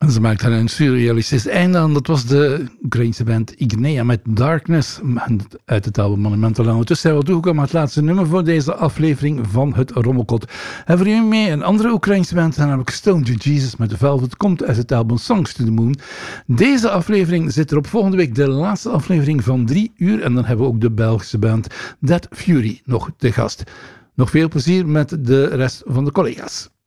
Ze maakten een surrealistisch einde aan. Dat was de Oekraïnse band Ignea met Darkness uit het album Monumental. Ondertussen zijn we toegekomen aan het laatste nummer voor deze aflevering van het Rommelkot. En voor jullie mee een andere Oekraïnse band, namelijk Stone to Jesus met The Velvet, komt uit het album Songs to the Moon. Deze aflevering zit erop. Volgende week de laatste aflevering van 3 uur. En dan hebben we ook de Belgische band Dead Fury nog te gast. Nog veel plezier met de rest van de collega's.